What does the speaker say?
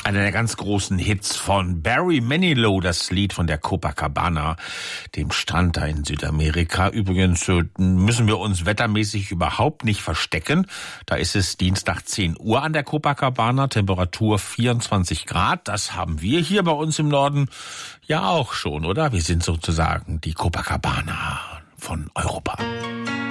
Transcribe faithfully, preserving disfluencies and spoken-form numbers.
Einer der ganz großen Hits von Barry Manilow, das Lied von der Copacabana, dem Strand da in Südamerika. Übrigens müssen wir uns wettermäßig überhaupt nicht verstecken. Da ist es Dienstag zehn Uhr an der Copacabana, Temperatur vierundzwanzig Grad. Das haben wir hier bei uns im Norden ja auch schon, oder? Wir sind sozusagen die Copacabana von Europa.